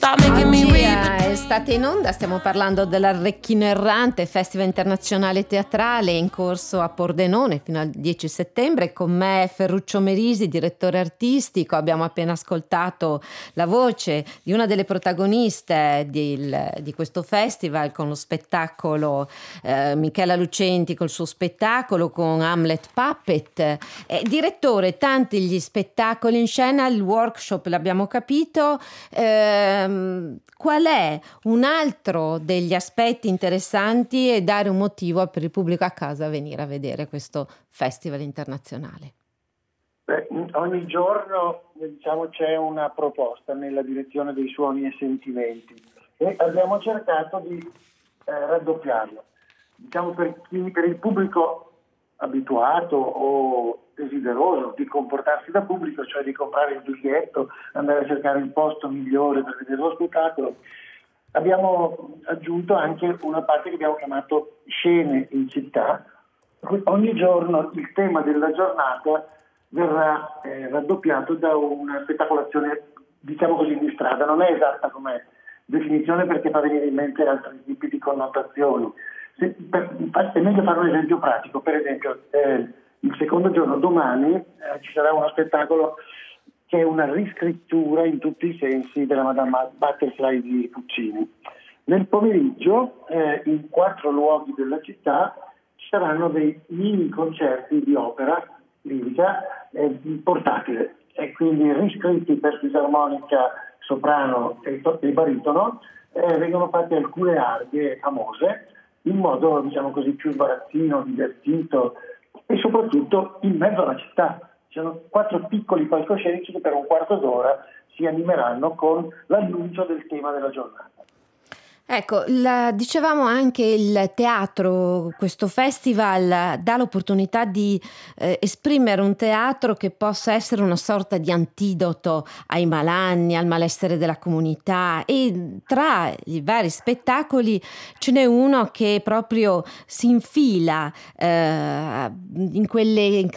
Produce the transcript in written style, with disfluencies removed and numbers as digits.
stop making me Oggi weep. è Estate in Onda, stiamo parlando dell'Arlecchino Errante, Festival Internazionale Teatrale in corso a Pordenone fino al 10 settembre. Con me Ferruccio Merisi, direttore artistico. Abbiamo appena ascoltato la voce di una delle protagoniste di questo festival con lo spettacolo, Michela Lucenti col suo spettacolo con Hamlet Puppet. Direttore, tanti gli spettacoli in scena, il workshop l'abbiamo capito. Qual è un altro degli aspetti interessanti e dare un motivo per il pubblico a casa a venire a vedere questo festival internazionale? Ogni giorno c'è una proposta nella direzione dei suoni e sentimenti e abbiamo cercato di raddoppiarlo. Per il pubblico abituato o desideroso di comportarsi da pubblico, cioè di comprare il biglietto, andare a cercare il posto migliore per vedere lo spettacolo, abbiamo aggiunto anche una parte che abbiamo chiamato scene in città. Ogni giorno il tema della giornata verrà raddoppiato da una spettacolazione, diciamo così, di strada. Non è esatta come definizione perché fa venire in mente altri tipi di connotazioni. È meglio fare un esempio pratico. Per esempio, il secondo giorno, domani, ci sarà uno spettacolo che è una riscrittura in tutti i sensi della Madama Butterfly di Puccini. Nel pomeriggio, in 4 luoghi della città, ci saranno dei mini concerti di opera lirica portatile e quindi riscritti per fisarmonica, soprano e baritono. Vengono fatte alcune arie famose in modo, diciamo così, più sbarazzino, divertito e soprattutto in mezzo alla città. Ci sono 4 piccoli palcoscenici che per un quarto d'ora si animeranno con l'annuncio del tema della giornata. Ecco, dicevamo anche il teatro, questo festival dà l'opportunità di esprimere un teatro che possa essere una sorta di antidoto ai malanni, al malessere della comunità, e tra i vari spettacoli ce n'è uno che proprio si infila in